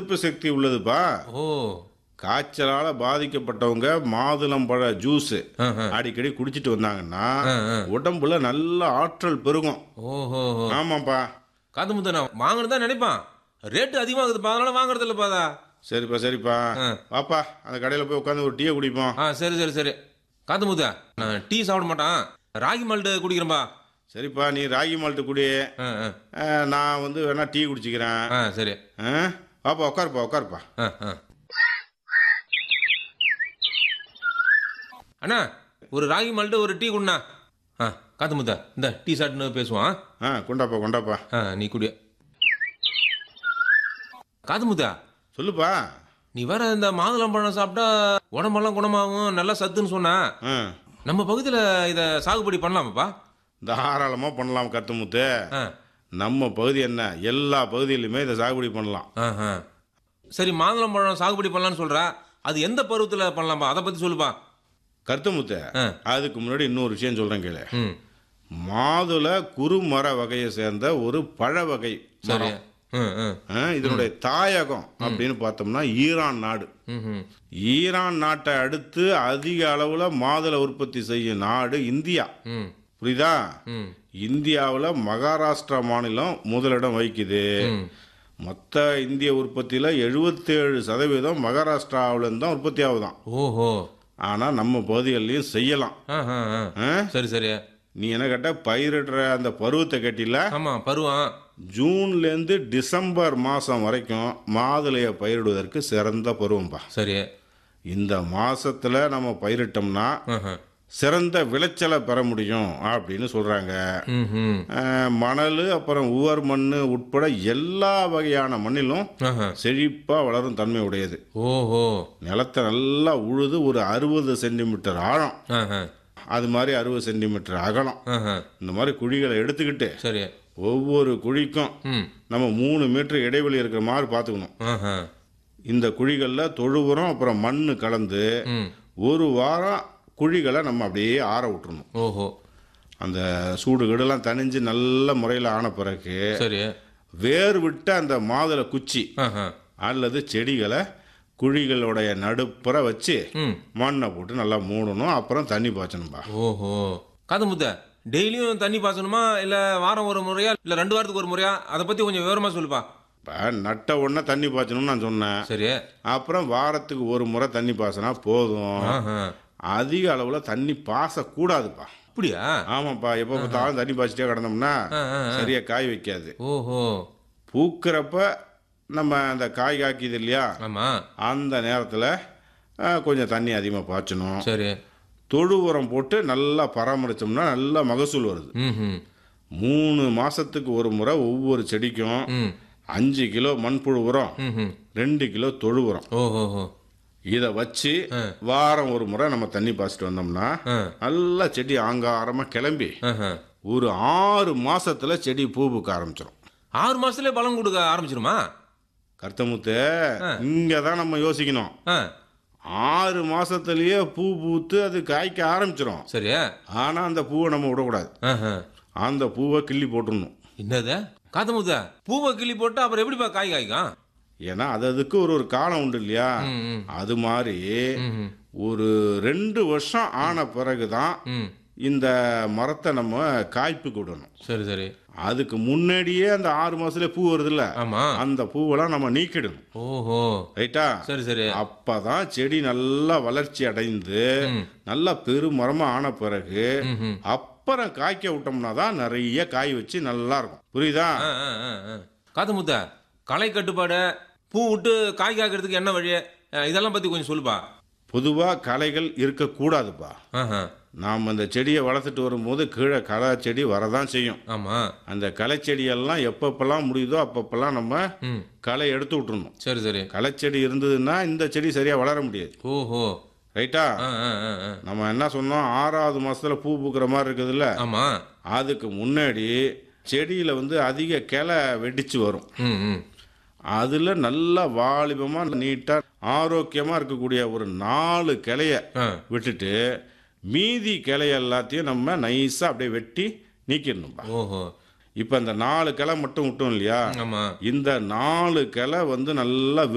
எதிர்ப்பு சக்தி உள்ளதுப்பா. ஓ! காய்ச்சலால பாதிக்கப்பட்டவங்க மாதுளம்பழ ஜூஸ் ஆஹா. அடிக்கடி குடிச்சிட்டு வந்தாங்கன்னா ஆ, ஆ. உடம்புல நல்ல ஆற்றல் பெருகும். ஓஹோஹோ! ஆமாப்பா. காது முத்த நான் வாங்கணும் தான் நினைப்பான். ரேட்டு அதிகமாகுதுப்பா. அதனால வாங்குறது இல்லப்பா அத. சரிப்பா சரிப்பா. ஆ. வாப்பா அந்த கடையில் போய் உட்காந்து ஒரு டீயை குடிப்போம். சரி, சரி, சரி. காது முத்த நான் டீ சாப்பிட மாட்டான். ராகி மால்ட் குடிக்கிறேன்பா. சரிப்பா, நீ ராகி மால்ட்டு குடி. ஆ, ஆ. நான் வந்து வேணா டீ குடிச்சிக்கிறேன். சரி. ஆ? வாப்பா உட்காருப்பா உட்காருப்பா. ஆ, ஆ. அண்ணா ஒரு ராகி மால்ட் ஒரு டீ குடுண்ணா. காது முத்த இந்த டீ சாப்பிட்டுன்னு பேசுவான். கொண்டாப்பா கொண்டாப்பா. நீ குடி. காது முத்த சொல்லுப்பா. நீ வேற இந்த மாதுளம்பழம் சாப்பிட்டா உடம்பெல்லாம் குணமாகும் நல்லா சத்துன்னு சொன்னா ஆ, நம்ம பகுதியில் இதை சாகுபடி பண்ணலாமாப்பா? தாராளமாக பண்ணலாம் கருத்துமுத்து. ஆ, நம்ம பகுதி என்ன, எல்லா பகுதியிலுமே இதை சாகுபடி பண்ணலாம். ஆஹா. சரி மாதுளம்பழம் சாகுபடி பண்ணலான்னு சொல்ற, அது எந்த பருவத்தில் பண்ணலாம்பா? அதை பற்றி சொல்லுப்பா. கருத்துமுத்து, ஆ. அதுக்கு முன்னாடி இன்னொரு விஷயம் சொல்றேன் கேளு. ம். மாதுளை குறுமர வகையை சேர்ந்த ஒரு பழ வகை சரி. மரம். ம், ம். இதனுடைய தாயகம் அப்படின்னு பார்த்தோம்னா ஈரான் நாடு. ம்ஹும். ஈரான் நாட்டை அடுத்து அதிக அளவுல மாதுளை உற்பத்தி செய்யும் நாடு இந்தியா. ம், புரியுதா? ம், இந்தியாவில் மகாராஷ்டிரா மாநிலம் முதலிடம் வகிக்குது. ம். மொத்த இந்திய உற்பத்தியில் 77% மகாராஷ்டிராவிலேருந்து தான் உற்பத்தி ஆகுதான். ஓஹோ. ஆனால் நம்ம பகுதிகள்லையும் செய்யலாம். ஆஹா, ஆ. ஆ? சரி, சரி. நீ என்ன கேட்ட, பயிரிடுற அந்த பருவத்தை கேட்டில, ஆமா பருவம். ஜூன்லேருந்து டிசம்பர் மாதம் வரைக்கும் மாதுளையை பயிரிடுவதற்கு சிறந்த பருவம்பா. சரி. இந்த மாசத்துல நம்ம பயிரிட்டோம்னா ஆஹா. சிறந்த விளைச்சலை பெற முடியும் அப்படின்னு சொல்றாங்க. ம்ஹும். மணல் அப்புறம் உவர் மண் உட்பட எல்லா வகையான மண்ணிலும் ஆஹா. செழிப்பா வளரும் தன்மை உடையது. ஓஹோ. நிலத்தை நல்லா உழுது ஒரு 60 சென்டிமீட்டர் ஆழம், ஆஹா. அது மாதிரி 60 சென்டிமீட்டர் அகலம், ஆஹா. இந்த மாதிரி குழிகளை எடுத்துக்கிட்டு சரி. ஒவ்வொரு குழிக்கும் ம். நம்ம 3 மீட்டர் இடைவெளி இருக்கிற மாதிரி பார்த்துக்கணும். ஆஹா. இந்த குழிகளில் தொழு உரம் அப்புறம் மண் கலந்து ம். ஒரு வாரம் குழிகளை நம்ம அப்படியே ஆற விட்டுறணும். ஓஹோ. அந்த சூடுகடெல்லாம் தணிஞ்சு நல்ல முறையில் ஆன பிறகு சரி. வேர் விட்ட அந்த மாதுளை குச்சி ஆஹா. அல்லது செடிகளை குழிகளுடைய நடுப்புற வச்சு ம். மண்ணை போட்டு நல்லா மூடணும். அப்புறம் தண்ணி பாய்ச்சணும்பா. ஓஹோ. காது முத்த டெய்லியும் தண்ணி பாய்ச்சணுமா இல்ல வாரம் ஒரு முறையா இல்ல 2 வாரத்துக்கு ஒரு முறையா? அதை பத்தி கொஞ்சம் விவரமா சொல்லுப்பா. இப்போ நட்ட உடனே தண்ணி பாய்ச்சணும்னு நான் சொன்னேன். சரி. அப்புறம் வாரத்துக்கு ஒரு முறை தண்ணி பாய்ச்சினா போதும். ஆஹா. அதிக அளவில் தண்ணி பாசக்கூடாதுப்பா. அப்படியா? ஆமாப்பா, எப்போ பார்த்தாலும் தண்ணி பாய்ச்சிட்டே கிடந்தோம்னா ஆ, ஆ, ஆ. சரியா காய் வைக்காது. ஓஹோ. பூக்கிறப்ப நம்ம அந்த காய் காய்க்குது இல்லையா, ஆமா. அந்த நேரத்தில் கொஞ்சம் தண்ணி அதிகமாக பாய்ச்சணும். சரி. தொழு உரம் போட்டு நல்லா பராமரித்தோம்னா நல்ல மகசூல் வருது. ம்ஹும். 3 மாதத்துக்கு ஒரு முறை ஒவ்வொரு செடிக்கும் ம். 5 கிலோ மண்புழு உரம், ம்ஹும். 2 கிலோ தொழு உரம், ஓஹோஹோ. இதை வச்சு ஆ. வாரம் ஒரு முறை நம்ம தண்ணி பாய்ச்சிட்டு வந்தோம்னா ஆ. நல்லா செடி ஆங்காரமாக கிளம்பி ஆஹா. ஒரு 6 மாசத்துல செடி பூ பூக்க ஆரம்பிச்சிடும். 6 மாசத்துல பழம் கொடுக்க ஆரம்பிச்சிருமா? கருத்தமுத்து, ஆ. இங்கே தான் நம்ம யோசிக்கணும். ஆ. 6 மாசத்துலயே பூ பூத்து அது காய்க்க ஆரம்பிச்சிடும். சரி. ஆனால் அந்த பூவை நம்ம விடக்கூடாது. ஆஹா. அந்த பூவை கிள்ளி போட்டுடணும். என்னது? காது முத்த பூவை கிள்ளி போட்டு அப்புறம் எப்படிப்பா காய் காய்க்கும்? ஏன்னா அதுக்கு ஒரு காலம் உண்டு இல்லையா, ம், ம். அது மாதிரி ம்ஹும். ஒரு 2 வருஷம் ஆன பிறகு தான் ம். இந்த மரத்தை நம்ம காய்ப்புக்கு விடணும். சரி, சரி. அதுக்கு முன்னாடியே அந்த 6 மாசத்துல பூ வருதுல்ல, ஆமா. அந்த பூவெல்லாம் நம்ம நீக்கிடணும். ஓஹோ. ரைட்டா? சரி, சரி. அப்பதான் செடி நல்லா வளர்ச்சி அடைந்து ம். நல்லா பெருமரமா ஆன பிறகு ம்ஹும். அப்புறம் காய்க்க விட்டோம்னா தான் நிறைய காய் வச்சு நல்லா இருக்கும். புரியுதா? ஆ, ஆ, ஆ, ஆ. காது முத்த களை கட்டுப்பாடு பூ விட்டு காய் காய்க்கிறதுக்கு என்ன வழி? இதெல்லாம் பத்தி கொஞ்சம் சொல்லுப்பா. பொதுவா களைகள் இருக்கக்கூடாதுப்பா. ஆஹா. நாம் அந்த செடியை வளர்த்துட்டு வரும்போது கீழே களை செடி வரதான் செய்யும். ஆமா. அந்த களை செடியெல்லாம் எப்பப்பெல்லாம் முடியுதோ அப்பப்பெல்லாம் நம்ம ம். களை எடுத்து விட்டுறணும். சரி, சரி. களை செடி இருந்ததுன்னா இந்த செடி சரியா வளர முடியாது. ஓஹோ. ரைட்டா? ஆ, ஆ, ஆ, ஆ. நம்ம என்ன சொன்னோம், 6வது மாசத்துல பூ பூக்கிற மாதிரி இருக்குதுல்ல, ஆமா. அதுக்கு முன்னாடி செடியில வந்து அதிக கிளை வெடிச்சு வரும். ம், ம். அதுல நல்ல வாலிபமா நீட்டா ஆரோக்கியமா இருக்கக்கூடிய ஒரு 4 கிளைய ஆ. விட்டுட்டு மீதி கிளைய எல்லாத்தையும் நம்ம நைஸா அப்படியே வெட்டி நீக்கிடணும்பா. ஓஹோ. இப்ப இந்த 4 கிளை மட்டும் விட்டோம் இல்லையா, ஆமா. இந்த 4 கிளை வந்து நல்லா